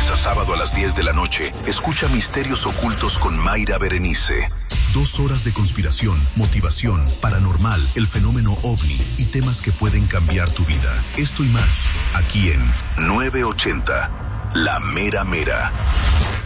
lunes a sábado a las 10 de la noche, escucha Misterios Ocultos con Mayra Berenice. 2 horas de conspiración, motivación, paranormal, el fenómeno OVNI y temas que pueden cambiar tu vida. Esto y más, aquí en 980, La Mera Mera.